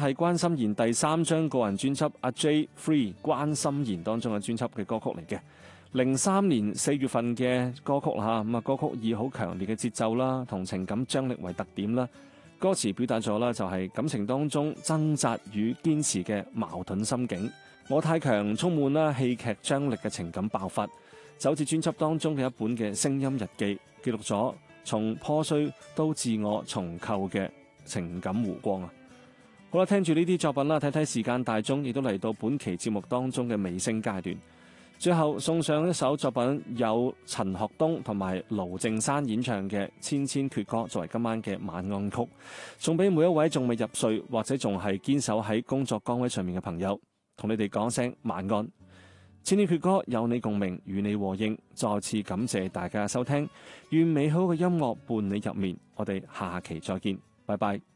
係關心妍第3張個人專輯《A J Free》關心妍當中嘅專輯嘅歌曲嚟嘅。03年4月份嘅歌曲啦，咁啊歌曲以好強烈嘅節奏啦，同情感張力為特點啦。歌詞表達咗啦，就係感情當中掙扎與堅持嘅矛盾心境。我太強充滿啦戲劇張力嘅情感爆發，就好似專輯當中嘅一本嘅聲音日記，記錄咗從破碎到自我重構嘅情感弧光啊！好啦，聽住呢啲作品啦，睇睇時間大鐘，亦都嚟到本期節目當中嘅尾聲階段。最後送上一首作品，有陳學冬同埋盧靖姍演唱嘅《千千闕歌》，作為今晚嘅晚安曲，送俾每一位仲未入睡或者仲係堅守喺工作崗位上面嘅朋友，同你哋講聲晚安。千千闕歌有你共鳴，與你和應。再次感謝大家收聽，願美好嘅音樂伴你入眠。我哋下期再見，拜拜。